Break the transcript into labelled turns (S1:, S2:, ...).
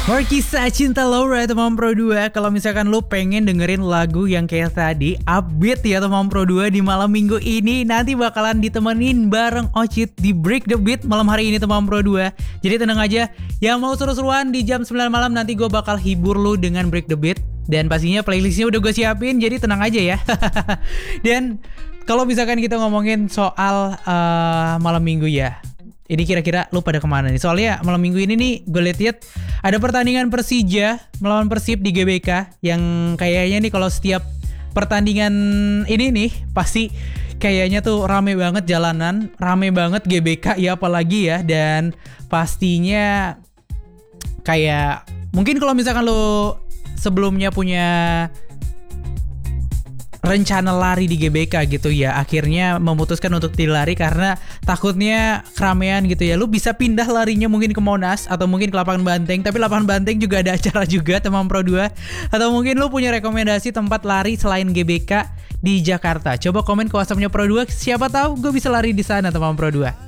S1: Kisah Cinta Laura teman Pro 2. Kalau misalkan lu pengen dengerin lagu yang kayak tadi, upbeat ya teman Pro 2 di malam minggu ini, nanti bakalan ditemenin bareng Ocit di Break the Beat malam hari ini teman Pro 2. Jadi tenang aja, yang mau seru-seruan di jam 9 malam nanti gue bakal hibur lu dengan Break the Beat. Dan pastinya playlistnya udah gue siapin, jadi tenang aja ya. Dan kalau misalkan kita ngomongin soal malam minggu ya, ini kira-kira lu pada kemana nih? Soalnya malam minggu ini nih gue liat ada pertandingan Persija melawan Persib di GBK. Yang kayaknya nih kalau setiap pertandingan ini nih pasti kayaknya tuh rame banget jalanan, rame banget GBK ya apalagi ya. Dan pastinya kayak mungkin kalau misalkan lu sebelumnya punya rencana lari di GBK gitu ya, akhirnya memutuskan untuk tidak lari karena takutnya keramaian gitu ya. Lu bisa pindah larinya mungkin ke Monas atau mungkin ke Lapangan Banteng, tapi Lapangan Banteng juga ada acara juga teman Pro 2. Atau mungkin lu punya rekomendasi tempat lari selain GBK di Jakarta. Coba komen ke WhatsApp-nya Pro 2, siapa tahu gue bisa lari di sana teman Pro 2.